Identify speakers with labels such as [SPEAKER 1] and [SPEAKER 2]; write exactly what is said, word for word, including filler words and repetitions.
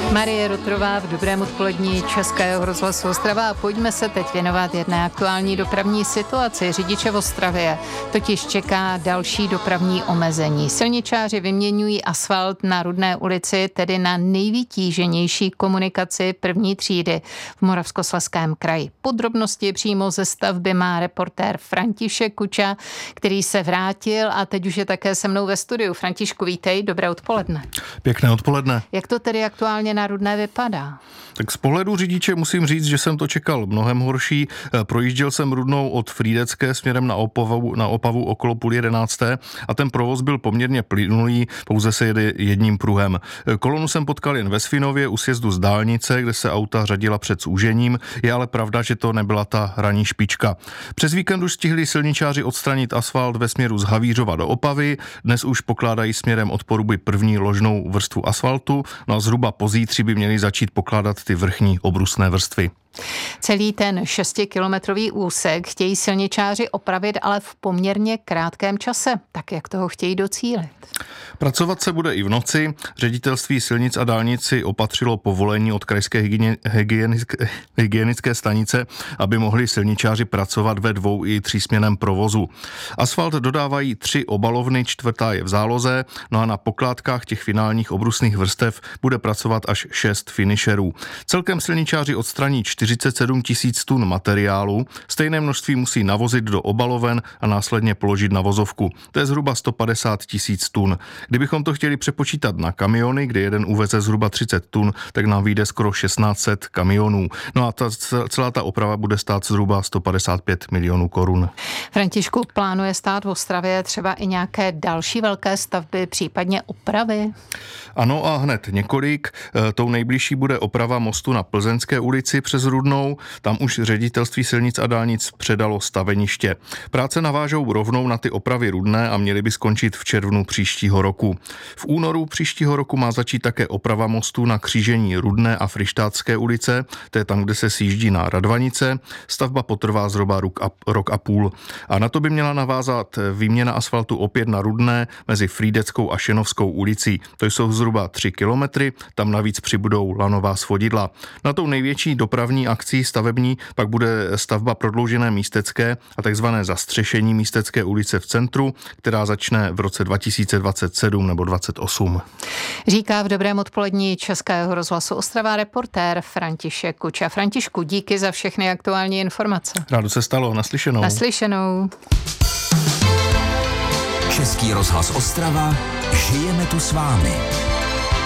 [SPEAKER 1] Marie Rotrová v dobrém odpolední Českého rozhlasu Ostrava a pojďme se teď věnovat jedné aktuální dopravní situaci. Řidiče v Ostravě totiž čeká další dopravní omezení. Silničáři vyměňují asfalt na Rudné ulici, tedy na nejvytíženější komunikaci první třídy v Moravskoslezském kraji. Podrobnosti přímo ze stavby má reportér František Kuča, který se vrátil a teď už je také se mnou ve studiu. Františku, vítej, dobré odpoledne.
[SPEAKER 2] Pěkné odpoledne.
[SPEAKER 1] Jak to tedy aktuálně na Rudné vypadá?
[SPEAKER 2] Tak z pohledu řidiče musím říct, že jsem to čekal mnohem horší. Projížděl jsem Rudnou od Frýdecké směrem na Opavu, na Opavu okolo půl jedenácté a ten provoz byl poměrně plynulý, pouze se jede jedním pruhem. Kolonu jsem potkal jen ve Svinově u sjezdu z dálnice, kde se auta řadila před zúžením. Je ale pravda, že to nebyla ta ranní špička. Přes víkend už stihli silničáři odstranit asfalt ve směru z Havířova do Opavy. Dnes už pokládají směrem od Poruby první ložnou vrstvu asfaltu, no a zhruba pozítří by měli začít pokládat ty vrchní obrusné vrstvy.
[SPEAKER 1] Celý ten šestikilometrový úsek chtějí silničáři opravit, ale v poměrně krátkém čase. Tak jak toho chtějí docílit?
[SPEAKER 2] Pracovat se bude i v noci. Ředitelství silnic a dálnici opatřilo povolení od krajské hygienické, hygienické stanice, aby mohli silničáři pracovat ve dvou i třísměnném provozu. Asfalt dodávají tři obalovny, čtvrtá je v záloze, no a na pokládkách těch finálních obrusných vrstev bude pracovat až šest finisherů. Celkem silničáři odstraní čtyřicet sedm tisíc tun materiálu, stejné množství musí navozit do obaloven a následně položit na vozovku. To je zhruba sto padesát tisíc tun. Kdybychom to chtěli přepočítat na kamiony, kde jeden uveze zhruba třicet tun, tak nám vyjde skoro šestnáct set kamionů. No a ta, celá ta oprava bude stát zhruba sto padesát pět milionů korun.
[SPEAKER 1] Františku, plánuje stát v Ostravě třeba i nějaké další velké stavby, případně opravy?
[SPEAKER 2] Ano a hned několik. Tou nejbližší bude oprava mostu na Plzeňské ulici přes Rudnou. Tam už ředitelství silnic a dálnic předalo staveniště. Práce navážou rovnou na ty opravy Rudné a měly by skončit v červnu příštího roku. V únoru příštího roku má začít také oprava mostu na křížení Rudné a Fryštátské ulice, to je tam, kde se sjíždí na Radvanice. Stavba potrvá zhruba rok a, rok a půl. A na to by měla navázat výměna asfaltu opět na Rudné mezi Frýdeckou a Šenovskou ulicí. To jsou zhruba tři kilometry, tam navíc přibudou lanová svodidla. Na tou největší dopravní akcí stavební pak bude stavba prodloužené Místecké a takzvané zastřešení Místecké ulice v centru, která začne v roce dva tisíce dvacet sedm nebo dvacet osm.
[SPEAKER 1] Říká v dobrém odpolední Českého rozhlasu Ostrava reportér František Kuča. Františku, díky za všechny aktuální informace.
[SPEAKER 2] Rádo se stalo, naslyšenou.
[SPEAKER 1] Naslyšenou.
[SPEAKER 3] Český rozhlas Ostrava, žijeme tu s vámi.